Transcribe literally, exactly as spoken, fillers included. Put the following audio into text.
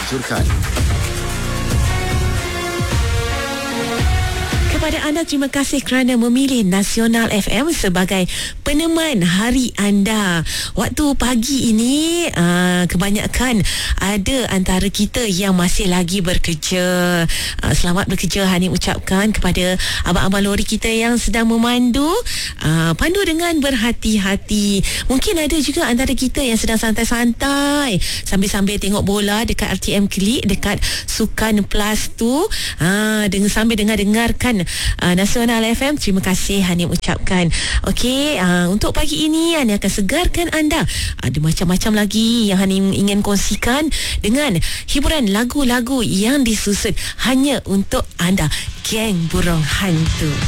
diluncurkan. Kepada anda, terima kasih kerana memilih Nasional F M sebagai peneman hari anda. Waktu pagi ini uh, kebanyakan ada antara kita yang masih lagi bekerja. Uh, selamat bekerja Hani ucapkan kepada abang-abang lori kita yang sedang memandu. Uh, pandu dengan berhati-hati. Mungkin ada juga antara kita yang sedang santai-santai sambil-sambil tengok bola dekat R T M Klik, dekat Sukan Plus tu. Uh, dengan sambil dengar-dengarkan Uh, Nasional F M. Terima kasih Hani ucapkan. Okey, uh, untuk pagi ini Hani akan segarkan anda. Ada macam-macam lagi yang Hani ingin kongsikan dengan hiburan lagu-lagu yang disusun hanya untuk anda, Geng Burung Hantu.